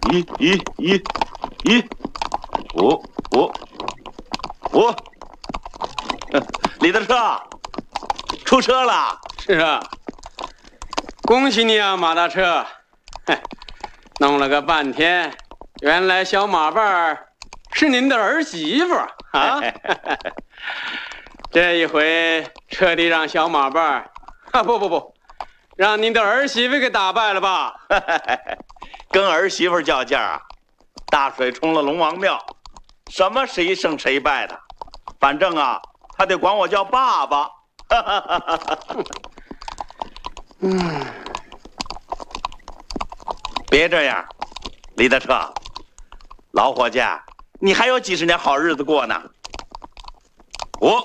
我，李大车，出车了。 是啊，恭喜你啊，马大车！弄了个半天，原来小马伴儿是您的儿媳妇啊！这一回彻底让小马伴儿不，让您的儿媳妇给打败了吧？ 跟儿媳妇较劲啊，大水冲了龙王庙，什么谁胜谁败的，反正啊，他得管我叫爸爸。别这样，李大车，老伙计，你还有几十年好日子过呢。我，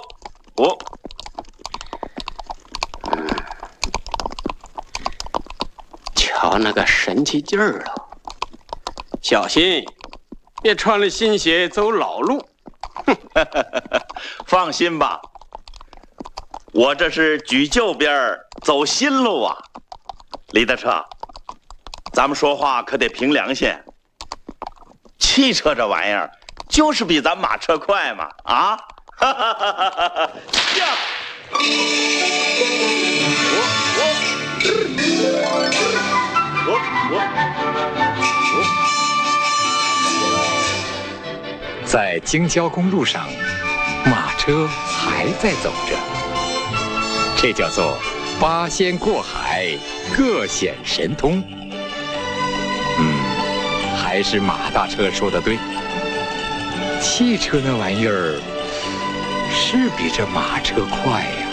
瞧那个神气劲儿啊！小心，别穿了新鞋走老路。 放心吧，我这是举旧边走新路啊。李大车，咱们说话可得凭良心。汽车这玩意儿就是比咱马车快嘛，啊！ 在京郊公路上，马车还在走着，这叫做八仙过海，各显神通。还是马大车说的对，汽车那玩意儿是比这马车快呀。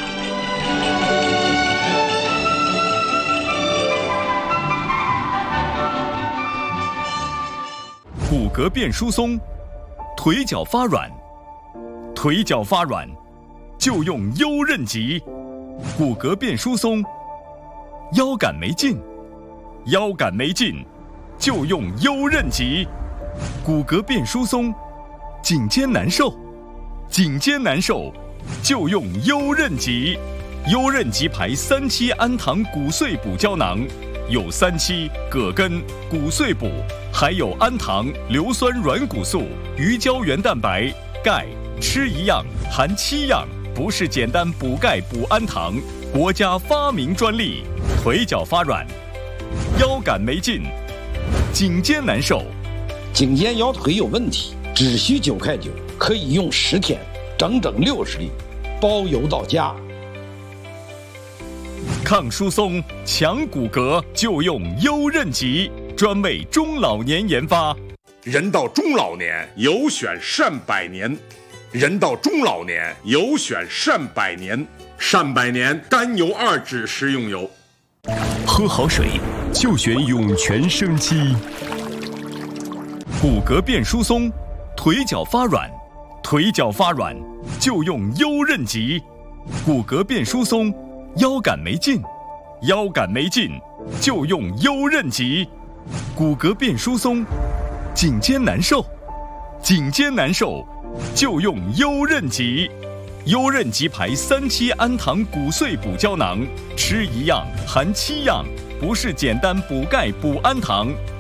骨骼变疏松，腿脚发软，腿脚发软就用优韧脊。骨骼变疏松，腰杆没劲，腰杆没劲就用优韧脊。骨骼变疏松，颈肩难受，颈肩难受就用优韧脊。优韧脊牌3期氨糖骨碎补胶囊，有3期、葛根、骨碎补，还有氨糖、硫酸软骨素、鱼胶原蛋白、钙，吃一样含7样，不是简单补钙补氨糖，国家发明专利。腿脚发软，腰杆没劲，颈肩难受， 颈肩腰腿有问题，只需9块9，可以用10天，整整60粒，包邮到家。 抗疏松、强骨骼就用优韧脊，专为中老年研发。 人到中老年，有选善百年。人到中老年，有选善百年。善百年甘油2酯食用油。 喝好水就选涌泉生机。骨骼变疏松，腿脚发软，腿脚发软就用优韧脊。骨骼变疏松，腰杆没劲，腰杆没劲就用优韧脊。骨骼变疏松，颈肩难受，颈肩难受就用优韧脊。优韧脊牌3期氨糖骨碎补胶囊，吃一样含7样，不是简单补钙补氨糖，